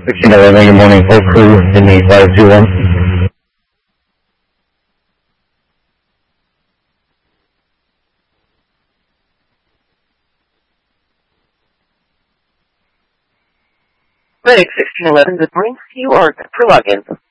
1611, good morning, full crew, Sydney 521. Medic 1611, good morning. You are for login.